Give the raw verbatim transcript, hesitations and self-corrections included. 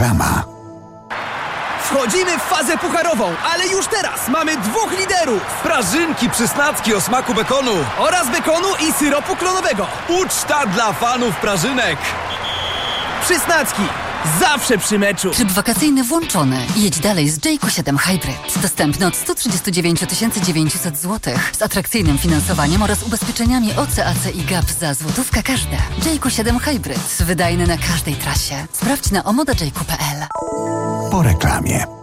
Reklama. Wchodzimy w fazę pucharową, ale już teraz mamy dwóch liderów. Prażynki przysnacki o smaku bekonu Oraz bekonu i syropu klonowego. Uczta dla fanów prażynek. Przysnacki. Zawsze przy meczu. Tryb wakacyjny włączony. Jedź dalej z Jayco siedem Hybrid. Dostępny od sto trzydzieści dziewięć tysięcy dziewięćset złotych. Z atrakcyjnym finansowaniem oraz ubezpieczeniami O C, A C i gap za złotówkę każde. Jayco siedem Hybrid. Wydajny na każdej trasie. Sprawdź na omoda jayco kropka p l. Po reklamie.